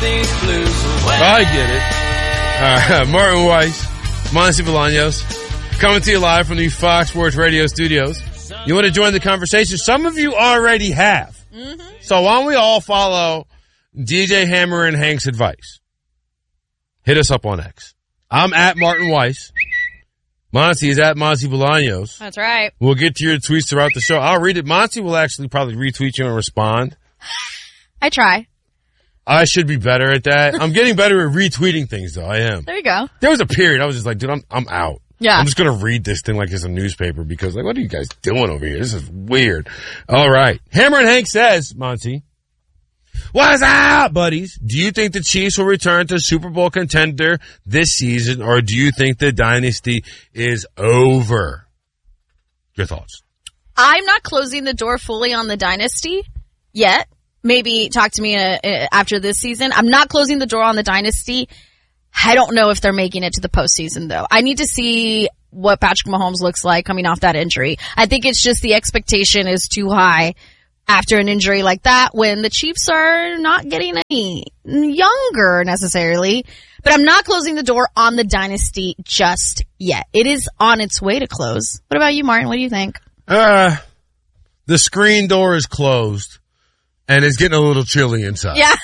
these blues away. I get it. Martin Weiss, Monty Bolaños, coming to you live from the Fox Sports Radio studios. You want to join the conversation? Some of you already have. Mm-hmm. So why don't we all follow DJ Hammer and Hank's advice? Hit us up on X. I'm at Martin Weiss. Monty is at Monty Bolaños. That's right. We'll get to your tweets throughout the show. I'll read it. Monty will actually probably retweet you and respond. I try. I should be better at that. I'm getting better at retweeting things, though. I am. There you go. There was a period I was just like, dude, I'm out. Yeah. I'm just going to read this thing like it's a newspaper because, like, what are you guys doing over here? This is weird. All right. Hammer and Hank says, Monty, what's up, buddies? Do you think the Chiefs will return to Super Bowl contender this season, or do you think the dynasty is over? Your thoughts? I'm not closing the door fully on the dynasty yet. Maybe talk to me after this season. I'm not closing the door on the dynasty. I don't know if they're making it to the postseason, though. I need to see what Patrick Mahomes looks like coming off that injury. I think it's just the expectation is too high after an injury like that when the Chiefs are not getting any younger necessarily. But I'm not closing the door on the dynasty just yet. It is on its way to close. What about you, Martin? What do you think? The screen door is closed, and it's getting a little chilly inside. Yeah.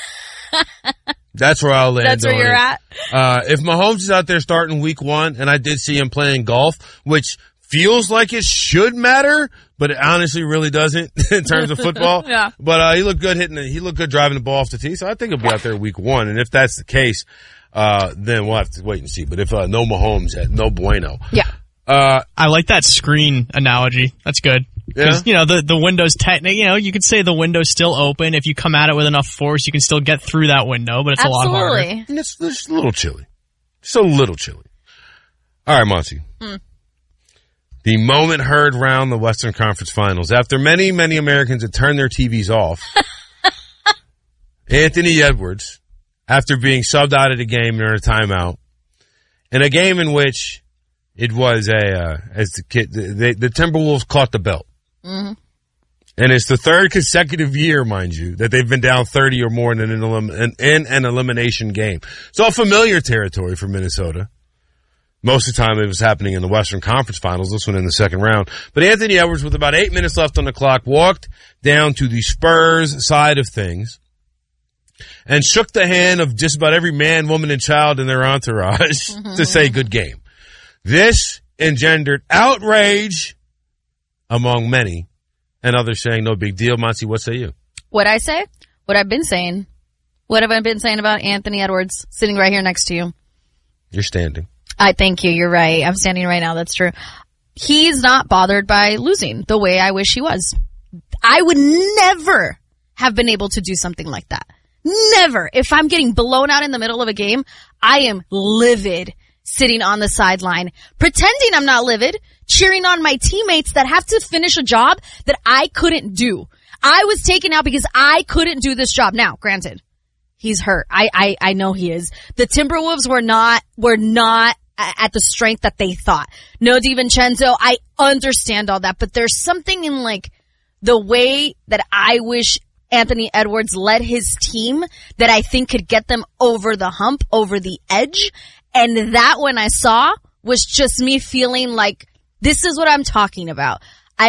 That's where I'll land. That's where you're at. If Mahomes is out there starting week 1, and I did see him playing golf, which feels like it should matter, but it honestly really doesn't in terms of football. Yeah. But he looked good he looked good driving the ball off the tee, so I think he'll be out there week 1. And if that's the case, then we'll have to wait and see. But if no Mahomes, no bueno. Yeah. I like that screen analogy. That's good. Because, the window's technically, you could say the window's still open. If you come at it with enough force, you can still get through that window, but it's a lot harder. Absolutely. It's just a little chilly. Just a little chilly. All right, Monty. The moment heard round the Western Conference Finals. After many, many Americans had turned their TVs off, Anthony Edwards, after being subbed out of the game during a timeout, in a game in which it was the Timberwolves caught the belt. Mm-hmm. And it's the third consecutive year, mind you, that they've been down 30 or more in an elimination game. So a familiar territory for Minnesota. Most of the time it was happening in the Western Conference Finals, this one in the second round. But Anthony Edwards, with about 8 minutes left on the clock, walked down to the Spurs side of things and shook the hand of just about every man, woman, and child in their entourage to say good game. This engendered outrage among many, and others saying no big deal. Monty, what say you? What I say? What I've been saying. What have I been saying about Anthony Edwards sitting right here next to you? You're standing. I thank you. You're right. I'm standing right now. That's true. He's not bothered by losing the way I wish he was. I would never have been able to do something like that. Never. If I'm getting blown out in the middle of a game, I am livid sitting on the sideline, pretending I'm not livid, cheering on my teammates that have to finish a job that I couldn't do. I was taken out because I couldn't do this job. Now, granted, he's hurt. I know he is. The Timberwolves were not at the strength that they thought. No DiVincenzo, I understand all that, but there's something in like the way that I wish Anthony Edwards led his team that I think could get them over the hump, over the edge. And that when I saw was just me feeling like this is what I'm talking about.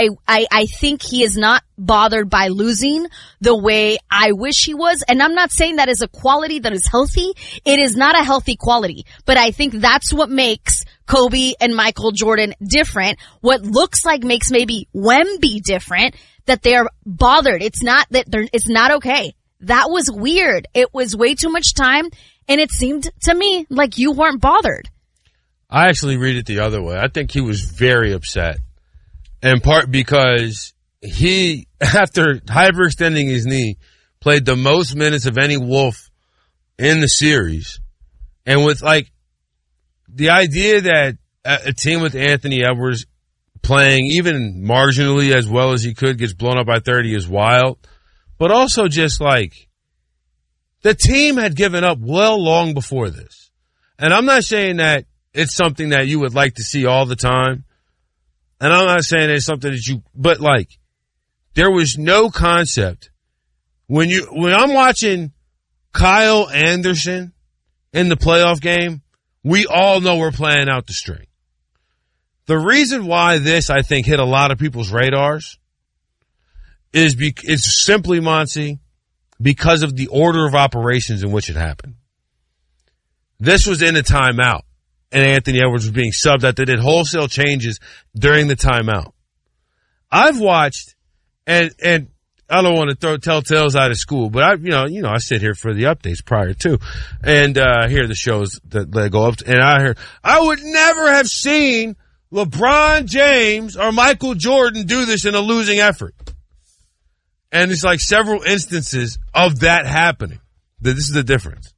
I think he is not bothered by losing the way I wish he was. And I'm not saying that is a quality that is healthy. It is not a healthy quality. But I think that's what makes Kobe and Michael Jordan different. What looks like makes maybe Wemby different, that they're bothered. It's not it's not okay. That was weird. It was way too much time. And it seemed to me like you weren't bothered. I actually read it the other way. I think he was very upset. In part because he, after hyperextending his knee, played the most minutes of any Wolf in the series. And with like the idea that a team with Anthony Edwards playing even marginally as well as he could gets blown up by 30 is wild. But also just like the team had given up well long before this. And I'm not saying that it's something that you would like to see all the time. And I'm not saying it's something that but like, there was no concept when I'm watching Kyle Anderson in the playoff game, we all know we're playing out the string. The reason why this, I think, hit a lot of people's radars is simply, Monty, because of the order of operations in which it happened. This was in a timeout, and Anthony Edwards was being subbed out. They did wholesale changes during the timeout. I've watched, and I don't want to tell tales out of school, but I sit here for the updates prior to, and hear the shows that go up, and I would never have seen LeBron James or Michael Jordan do this in a losing effort. And it's like several instances of that happening. This is the difference.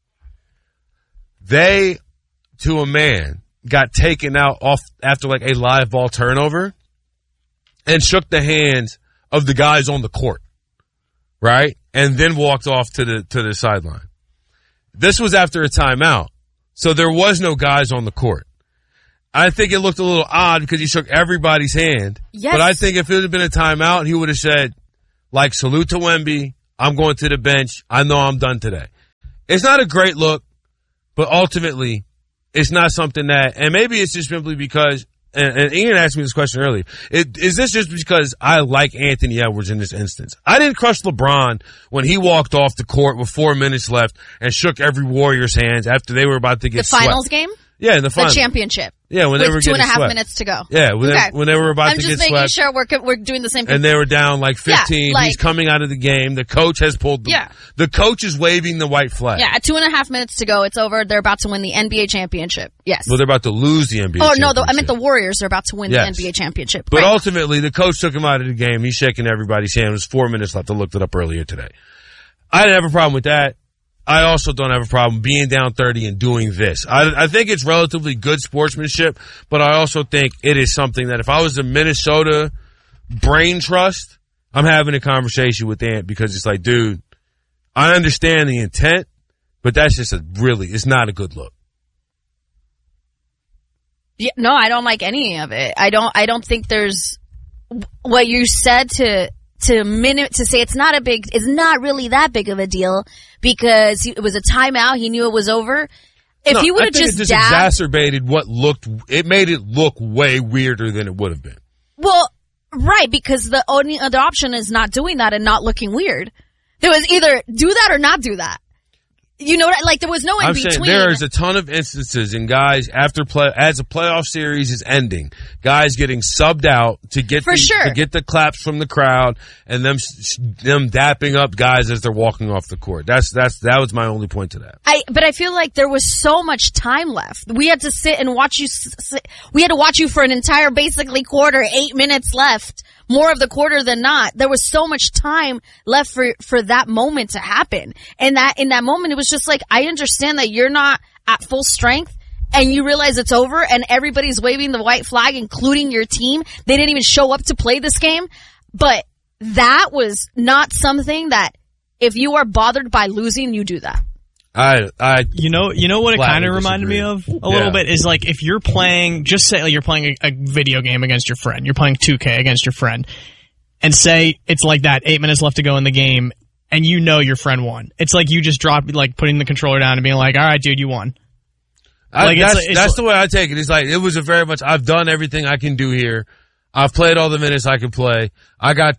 They, to a man, got taken out off after like a live ball turnover and shook the hands of the guys on the court, right? And then walked off to the sideline. This was after a timeout, so there was no guys on the court. I think it looked a little odd because he shook everybody's hand. Yes. But I think if it had been a timeout, he would have said, like, salute to Wemby, I'm going to the bench, I know I'm done today. It's not a great look, but ultimately, it's not something that, and maybe it's just simply because, and Ian asked me this question earlier, is this just because I like Anthony Edwards in this instance? I didn't crush LeBron when he walked off the court with 4 minutes left and shook every Warrior's hands after they were about to get swept. The finals game? Yeah, in the finals. The championship. Yeah, when they were getting swept. 2.5 minutes to go. Yeah, when they were about to get swept. I'm just making sure we're doing the same thing. And they were down like 15. Yeah, he's coming out of the game. The coach has pulled the coach is waving the white flag. Yeah, at 2.5 minutes to go, it's over. They're about to win the NBA championship. Yes. Well, they're about to lose the NBA championship. I meant the Warriors are about to win the NBA championship. But ultimately, the coach took him out of the game. He's shaking everybody's hand. It was 4 minutes left. I looked it up earlier today. I didn't have a problem with that. I also don't have a problem being down 30 and doing this. I think it's relatively good sportsmanship, but I also think it is something that if I was the Minnesota brain trust, I'm having a conversation with Ant because it's like, dude, I understand the intent, but that's just it's not a good look. Yeah, no, I don't like any of it. I don't think there's what you said to say it's not really that big of a deal because it was a timeout. He knew it was over. If he would have just exacerbated it made it look way weirder than it would have been. Well, right, because the only other option is not doing that and not looking weird. There was either do that or not do that. You know, like there was no in between. I'm saying there is a ton of instances in guys as a playoff series is ending, guys getting subbed out to get the claps from the crowd and them dapping up guys as they're walking off the court. That was my only point to that. But I feel like there was so much time left. We had to sit and watch you. We had to watch you for an entire basically quarter, 8 minutes left. More of the quarter than not. There was so much time left for that moment to happen. And in that moment, it was just like, I understand that you're not at full strength and you realize it's over and everybody's waving the white flag, including your team. They didn't even show up to play this game. But that was not something that if you are bothered by losing, you do that. You know what it kind of reminded me of a little bit is like if you're playing, just say like you're playing a video game against your friend, you're playing 2K against your friend, and say it's like that 8 minutes left to go in the game, and you know your friend won. It's like you just dropped, like putting the controller down and being like, all right, dude, you won. That's the way I take it. It's like, it was a very much, I've done everything I can do here. I've played all the minutes I can play. I got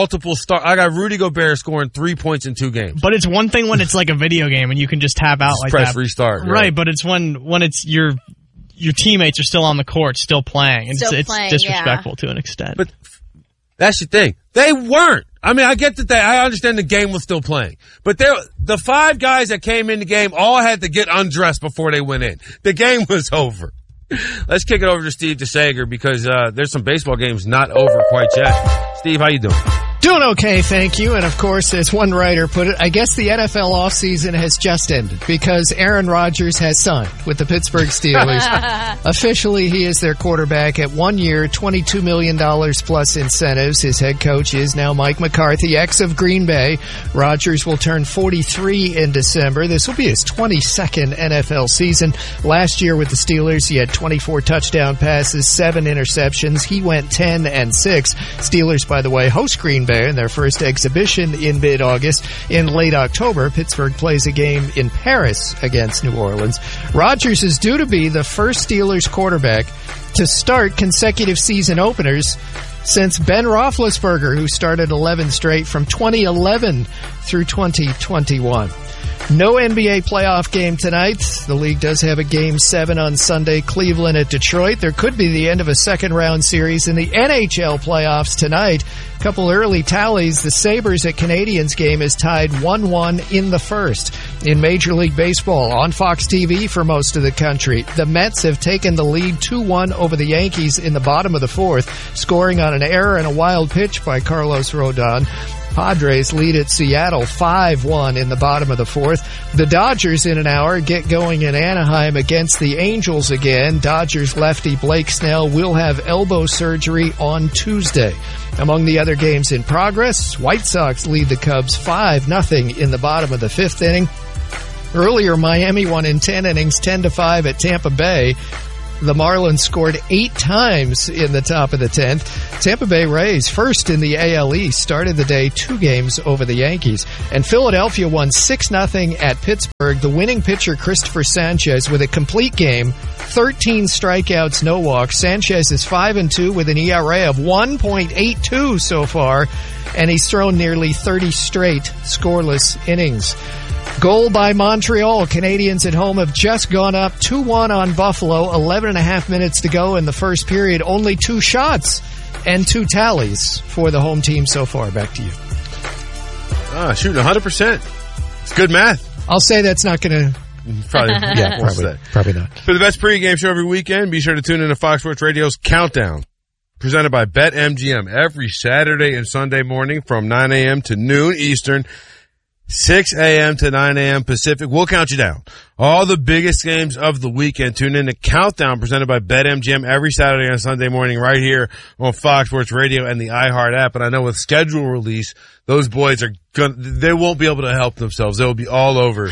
Rudy Gobert scoring 3 points in 2 games. But it's one thing when it's like a video game and you can just tap out like press that. Restart. Right, but it's when it's your teammates are still on the court, still playing. It's disrespectful to an extent. But that's the thing. They weren't. I mean, I get that I understand the game was still playing. But the 5 guys that came in the game all had to get undressed before they went in. The game was over. Let's kick it over to Steve DeSager because there's some baseball games not over quite yet. Steve, how you doing? Doing okay, thank you. And of course, as one writer put it, I guess the NFL offseason has just ended because Aaron Rodgers has signed with the Pittsburgh Steelers. Officially, he is their quarterback at 1 year, $22 million plus incentives. His head coach is now Mike McCarthy, ex of Green Bay. Rodgers will turn 43 in December. This will be his 22nd NFL season. Last year with the Steelers, he had 24 touchdown passes, 7 interceptions. He went 10-6. Steelers, by the way, host Green Bay Bay in their first exhibition in mid-August. In late October, Pittsburgh plays a game in Paris against New Orleans. Rodgers is due to be the first Steelers quarterback to start consecutive season openers since Ben Roethlisberger, who started 11 straight from 2011 through 2021. No NBA playoff game tonight. The league does have a Game 7 on Sunday, Cleveland at Detroit. There could be the end of a second-round series in the NHL playoffs tonight. A couple early tallies. The Sabres at Canadiens game is tied 1-1 in the first. In Major League Baseball, on Fox TV for most of the country, the Mets have taken the lead 2-1 over the Yankees in the bottom of the fourth, scoring on an error and a wild pitch by Carlos Rodon. Padres lead at Seattle 5-1 in the bottom of the fourth. The Dodgers in an hour get going in Anaheim against the Angels again. Dodgers lefty Blake Snell will have elbow surgery on Tuesday. Among the other games in progress, White Sox lead the Cubs 5-0 in the bottom of the fifth inning. Earlier, Miami won in 10 innings 10-5 at Tampa Bay. The Marlins scored 8 times in the top of the 10th. Tampa Bay Rays, first in the AL East, started the day 2 games over the Yankees. And Philadelphia won 6-0 at Pittsburgh. The winning pitcher, Christopher Sanchez, with a complete game, 13 strikeouts, no walks. Sanchez is 5-2 with an ERA of 1.82 so far, and he's thrown nearly 30 straight scoreless innings. Goal by Montreal. Canadiens at home have just gone up 2-1 on Buffalo. 11.5 minutes to go in the first period. Only 2 shots and 2 tallies for the home team so far. Back to you. Shooting 100%. It's good math. I'll say that's not going to... Probably not. For the best pregame show every weekend, be sure to tune in to Fox Sports Radio's Countdown, presented by BetMGM, every Saturday and Sunday morning from 9 a.m. to noon Eastern, 6 a.m. to 9 a.m. Pacific. We'll count you down. All the biggest games of the weekend. Tune in to Countdown, presented by BetMGM, every Saturday and Sunday morning right here on Fox Sports Radio and the iHeart app. And I know with schedule release, those boys they won't be able to help themselves. They'll be all over.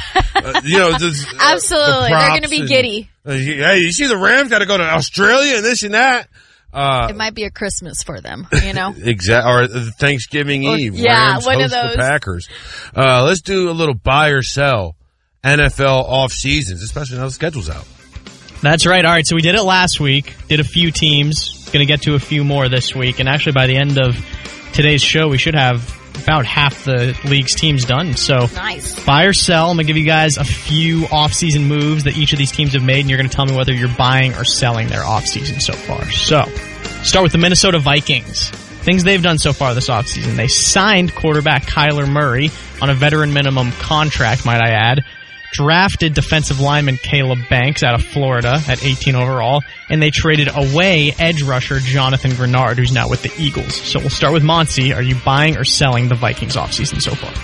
Absolutely. They're going to be giddy. Hey, you see the Rams got to go to Australia and this and that. It might be a Christmas for them, you know? Exactly. Or Thanksgiving Eve. Yeah, Rams one host of those. The Packers. Let's do a little buy or sell NFL off seasons, especially now the schedule's out. That's right. All right, so we did it last week. Did a few teams. Going to get to a few more this week. And actually, by the end of today's show, we should have about half the league's teams done. So, nice. Buy or sell. I'm going to give you guys a few off-season moves that each of these teams have made, and you're going to tell me whether you're buying or selling their off-season so far. So, start with the Minnesota Vikings. Things they've done so far this offseason. They signed quarterback Kyler Murray on a veteran minimum contract, might I add. Drafted defensive lineman Caleb Banks out of Florida at 18 overall. And they traded away edge rusher Jonathan Grenard, who's now with the Eagles. So we'll start with Monty. Are you buying or selling the Vikings offseason so far?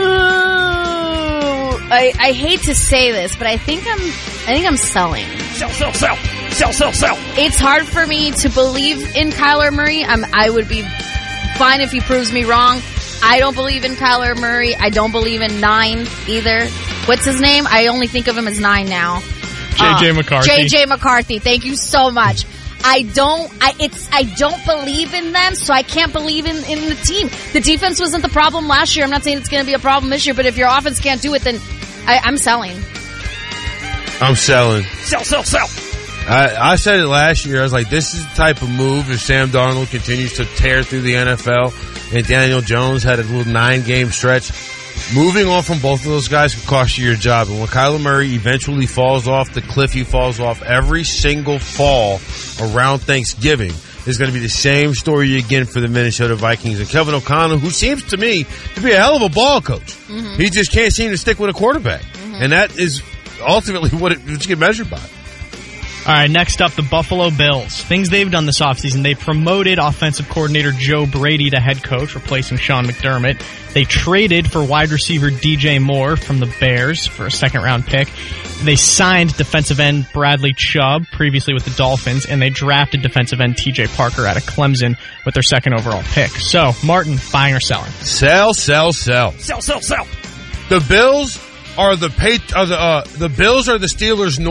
I hate to say this, but I think I'm selling. Sell. It's hard for me to believe in Kyler Murray. I would be fine if he proves me wrong. I don't believe in Kyler Murray. I don't believe in 9 either. What's his name? I only think of him as 9 now. JJ McCarthy. JJ McCarthy. Thank you so much. I don't believe in them, so I can't believe in the team. The defense wasn't the problem last year. I'm not saying it's going to be a problem this year, but if your offense can't do it, then I'm selling. I'm selling. Sell. I said it last year. I was like, this is the type of move if Sam Darnold continues to tear through the NFL and Daniel Jones had a little 9-game stretch. Moving on from both of those guys could cost you your job. And when Kyler Murray eventually falls off the cliff he falls off every single fall around Thanksgiving is going to be the same story again for the Minnesota Vikings. And Kevin O'Connell, who seems to me to be a hell of a ball coach. Mm-hmm. He just can't seem to stick with a quarterback. Mm-hmm. And that is ultimately what you get measured by. All right, next up, the Buffalo Bills. Things they've done this offseason. They promoted offensive coordinator Joe Brady to head coach, replacing Sean McDermott. They traded for wide receiver DJ Moore from the Bears for a second-round pick. They signed defensive end Bradley Chubb, previously with the Dolphins, and they drafted defensive end TJ Parker out of Clemson with their second overall pick. So, Martin, buying or selling? Sell. Sell. The Bills are the Bills are the Steelers North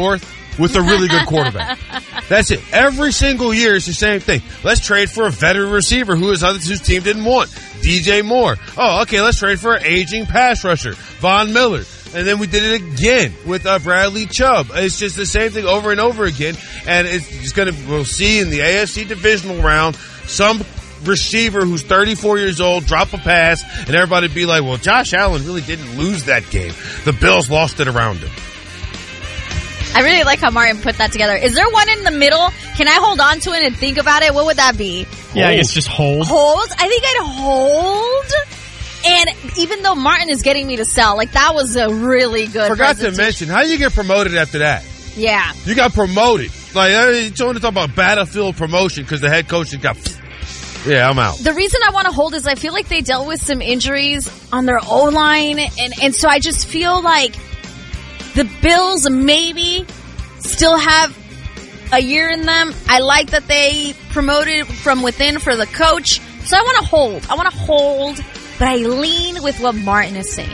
with a really good quarterback. That's it. Every single year it's the same thing. Let's trade for a veteran receiver whose team didn't want. DJ Moore. Oh, okay, let's trade for an aging pass rusher. Von Miller. And then we did it again with Bradley Chubb. It's just the same thing over and over again. And we'll see in the AFC divisional round some receiver who's 34 years old drop a pass and everybody be like, well, Josh Allen really didn't lose that game. The Bills lost it around him. I really like how Martin put that together. Is there one in the middle? Can I hold on to it and think about it? What would that be? Yeah, I guess just hold. Hold? I think I'd hold. And even though Martin is getting me to sell, like that was a really good Forgot to mention, how you get promoted after that? Yeah. You got promoted. Like, you want to talk about battlefield promotion because the head coach got... Yeah, I'm out. The reason I want to hold is I feel like they dealt with some injuries on their O-line, and so I just feel like the Bills maybe still have a year in them. I like that they promoted from within for the coach, so I want to hold. But I lean with what Martin is saying.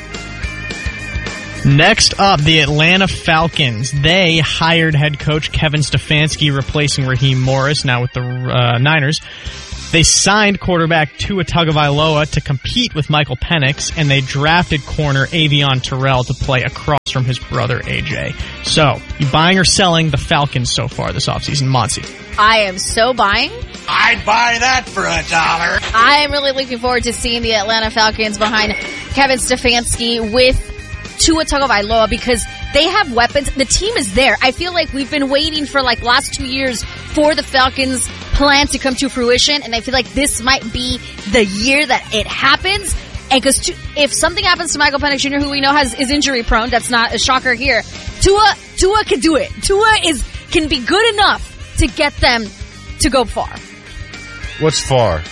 Next up, the Atlanta Falcons. They hired head coach Kevin Stefanski, replacing Raheem Morris, now with the Niners. They signed quarterback Tua Tagovailoa to compete with Michael Penix, and they drafted corner Avion Terrell to play across from his brother AJ. So, you buying or selling the Falcons so far this offseason, Monty? I am so buying. I'd buy that for $1. I am really looking forward to seeing the Atlanta Falcons behind Kevin Stefanski with Tua Tagovailoa because they have weapons. The team is there. I feel like we've been waiting for like last 2 years for the Falcons' plan to come to fruition, and I feel like this might be the year that it happens. And because if something happens to Michael Penix Jr., who we know is injury prone, that's not a shocker here. Tua can do it. Tua can be good enough to get them to go far. What's far?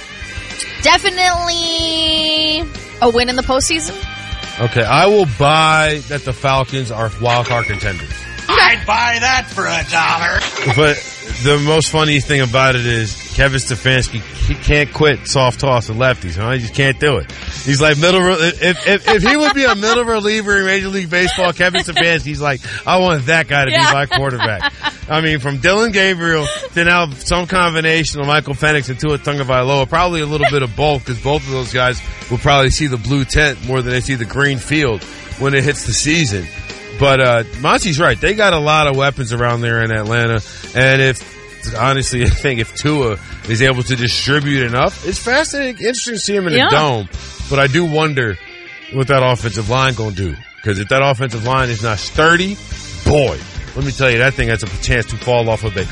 Definitely a win in the postseason. Okay, I will buy that the Falcons are wildcard contenders. I'd buy that for $1. But the most funny thing about it is Kevin Stefanski, he can't quit soft toss and lefties, huh? He just can't do it. He's like if he would be a middle reliever in Major League Baseball, Kevin Stefanski's like, I want that guy to be my quarterback. I mean, from Dylan Gabriel to now some combination of Michael Penix and Tua Tagovailoa, probably a little bit of both because both of those guys will probably see the blue tent more than they see the green field when it hits the season. But Monty's right. They got a lot of weapons around there in Atlanta. And I think if Tua is able to distribute enough, it's fascinating, interesting to see him in the dome. But I do wonder what that offensive line going to do. Because if that offensive line is not sturdy, boy, let me tell you, that thing has a chance to fall off a bit.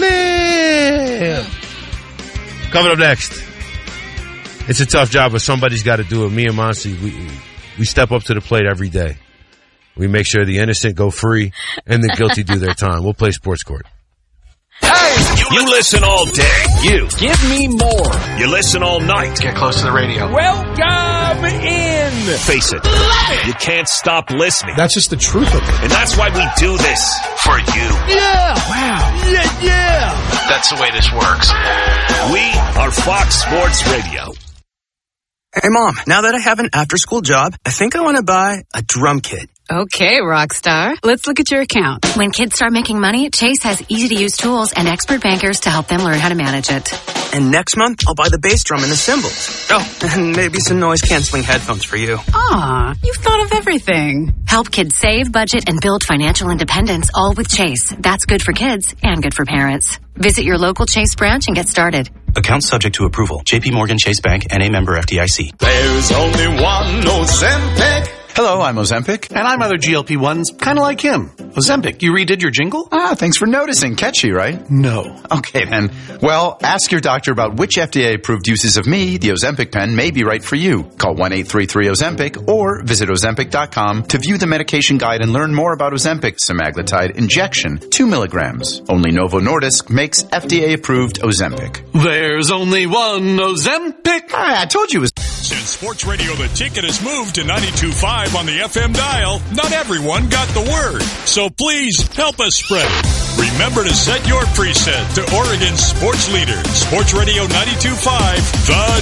Khalil! Coming up next. It's a tough job, but somebody's got to do it. Me and Monty, we step up to the plate every day. We make sure the innocent go free and the guilty do their time. We'll play Sports Court. Hey! You listen all day. You. Give me more. You listen all night. Get close to the radio. Welcome in. Face it. You can't stop listening. That's just the truth of it. And that's why we do this. For you. Yeah! Wow. Yeah! That's the way this works. We are Fox Sports Radio. Hey, Mom, now that I have an after-school job, I think I want to buy a drum kit. Okay, Rockstar. Let's look at your account. When kids start making money, Chase has easy-to-use tools and expert bankers to help them learn how to manage it. And next month, I'll buy the bass drum and the cymbals. Oh, and maybe some noise-canceling headphones for you. Aw, you've thought of everything. Help kids save, budget, and build financial independence, all with Chase. That's good for kids and good for parents. Visit your local Chase branch and get started. Account subject to approval. JP Morgan Chase Bank, N.A. member FDIC. There's only one Ozempic. Hello, I'm Ozempic. And I'm other GLP-1s, kind of like him. Ozempic, you redid your jingle? Thanks for noticing. Catchy, right? No. Okay, then. Well, ask your doctor about which FDA-approved uses of me, the Ozempic pen, may be right for you. Call 1-833-OZEMPIC or visit Ozempic.com to view the medication guide and learn more about Ozempic semaglutide injection, 2 milligrams. Only Novo Nordisk makes FDA-approved Ozempic. There's only one Ozempic. I told you it was... Since Sports Radio The Ticket has moved to 92.5 on the FM dial, not everyone got the word. So please help us spread it. Remember to set your preset to Oregon's sports leader, Sports Radio 92.5, The